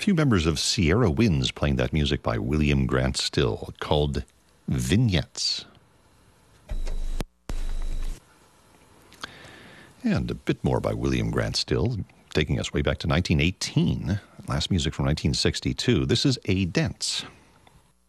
few members of Sierra Winds playing that music by William Grant Still, called Vignettes. And a bit more by William Grant Still, taking us way back to 1918. Last music from 1962. This is A Dance.